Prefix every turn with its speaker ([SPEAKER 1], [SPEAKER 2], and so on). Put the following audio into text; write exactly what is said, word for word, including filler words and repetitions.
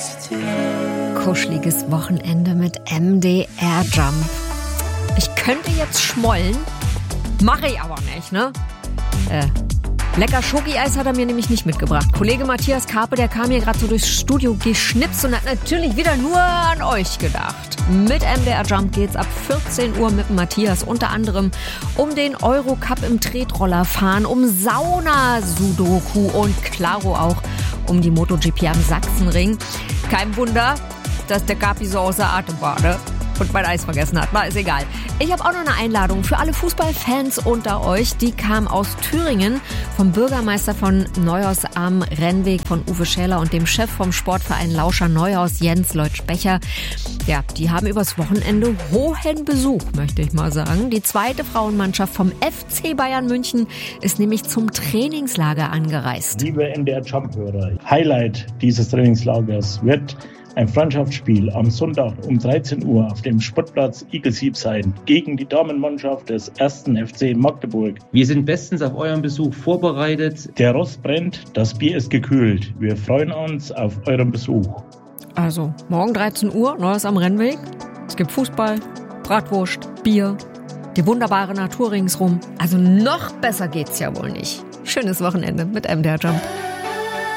[SPEAKER 1] Kuscheliges Wochenende mit M D R Jump. Ich könnte jetzt schmollen, mache ich aber nicht, ne? Äh, lecker Schoki-Eis hat er mir nämlich nicht mitgebracht. Kollege Matthias Karpe, der kam hier gerade so durchs Studio geschnipst und hat natürlich wieder nur an euch gedacht. Mit M D R Jump geht's ab vierzehn Uhr mit Matthias unter anderem um den Eurocup im Tretrollerfahren, um Sauna-Sudoku und klaro auch um die MotoGP am Sachsenring. Kein Wunder, dass der Kapi so außer Atem war, ne? Und mein Eis vergessen hat. Na, ist egal. Ich habe auch noch eine Einladung für alle Fußballfans unter euch. Die kam aus Thüringen vom Bürgermeister von Neuhaus am Rennweg von Uwe Schäler und dem Chef vom Sportverein Lauscher Neuhaus, Jens Leutsch-Becher. Ja, die haben übers Wochenende hohen Besuch, möchte ich mal sagen. Die zweite Frauenmannschaft vom F C Bayern München ist nämlich zum Trainingslager angereist.
[SPEAKER 2] Liebe M D R Jump-Hörer, Highlight dieses Trainingslagers wird ein Freundschaftsspiel am Sonntag um dreizehn Uhr auf dem Sportplatz Igelsieb sein gegen die Damenmannschaft des ersten F C Magdeburg.
[SPEAKER 3] Wir sind bestens auf euren Besuch vorbereitet.
[SPEAKER 2] Der Rost brennt, das Bier ist gekühlt. Wir freuen uns auf euren Besuch.
[SPEAKER 1] Also, morgen dreizehn Uhr, Neues am Rennweg. Es gibt Fußball, Bratwurst, Bier, die wunderbare Natur ringsrum. Also noch besser geht's ja wohl nicht. Schönes Wochenende mit M D R Jump.